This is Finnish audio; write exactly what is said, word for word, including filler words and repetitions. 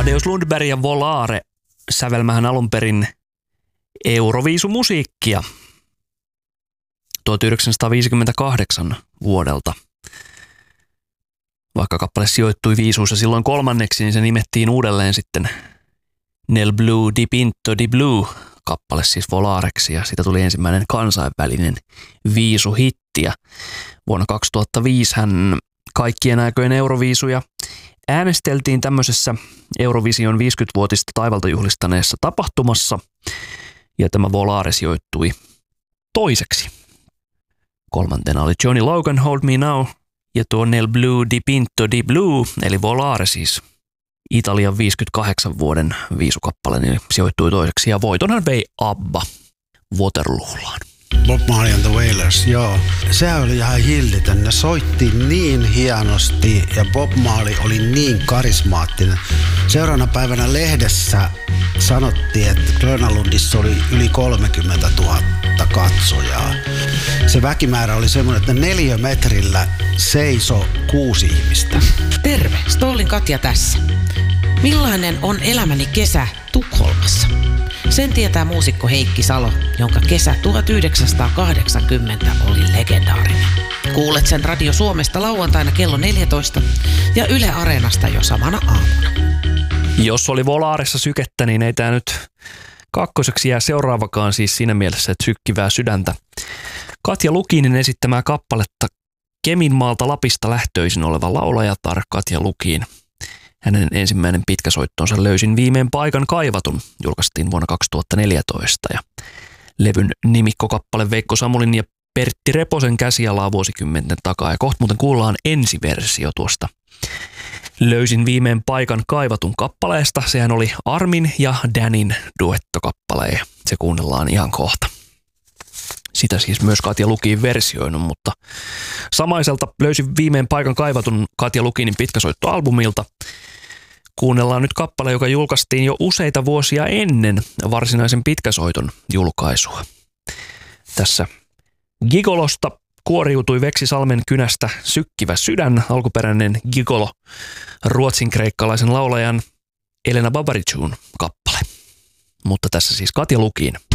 Amadeus Lundberg ja Volare sävelmähän alun perin Euroviisumusiikkia tuhatyhdeksänsataaviisikymmentäkahdeksan vuodelta. Vaikka kappale sijoittui viisuissa silloin kolmanneksi, niin se nimettiin uudelleen sitten Nel Blu di Pinto di Blu kappale siis Volareksi, ja siitä tuli ensimmäinen kansainvälinen viisuhitti. Ja vuonna kaksituhattaviisi hän kaikkien aikojen euroviisuja äänesteltiin tämmöisessä Eurovision viisikymmenvuotista taivalta juhlistaneessa tapahtumassa, ja tämä Volare sijoittui toiseksi. Kolmantena oli Johnny Logan, Hold Me Now, ja tuo Nel Blu di Pinto di Blu, eli Volare siis Italian viisikymmentäkahdeksan vuoden viisukappale, niin sijoittui toiseksi, ja voitonhan vei ABBA Waterloolaan. Bob Marley and the Wailers, joo. Se oli ihan hillitön. Ne soitti niin hienosti ja Bob Marley oli niin karismaattinen. Seuraavana päivänä lehdessä sanottiin, että Grönalundissa oli yli kolmekymmentätuhatta katsojaa. Se väkimäärä oli semmoinen, että neliömetrillä seiso kuusi ihmistä. Terve, Stollin Katja tässä. Millainen on elämäni kesä Tukholmassa? Sen tietää muusikko Heikki Salo, jonka kesä tuhatyhdeksänsataakahdeksankymmentä oli legendaarinen. Kuulet sen Radio Suomesta lauantaina kello neljätoista ja Yle Areenasta jo samana aamuna. Jos oli Volaressa sykettä, niin ei tämä nyt kakkoseksi jää seuraavakaan, siis siinä mielessä, että sykkivää sydäntä. Katja Lukinen esittämää kappaletta Keminmaalta Lapista lähtöisin oleva laulajatar Katja Lukin. Hänen ensimmäinen pitkäsoittonsa Löysin viimein paikan kaivatun julkaistiin vuonna kaksituhattaneljätoista, ja levyn nimikkokappale Veikko Samulin ja Pertti Reposen käsialaa vuosikymmenten takaa, ja kohta muuten kuullaan ensiversio tuosta Löysin viimein paikan kaivatun kappaleesta. Sehän oli Armin ja Danin duettokappale, ja se kuunnellaan ihan kohta. Sitä siis myös Katja Lukin versioinut, mutta samaiselta Löysin viimein paikan kaivatun Katja Lukinin pitkäsoittoalbumilta kuunnellaan nyt kappale, joka julkaistiin jo useita vuosia ennen varsinaisen pitkäsoiton julkaisua. Tässä Gigolosta kuoriutui Veksisalmen kynästä Sykkivä sydän, alkuperäinen Gigolo, ruotsin-kreikkalaisen laulajan Elena Babaricun kappale. Mutta tässä siis Katja Lukin.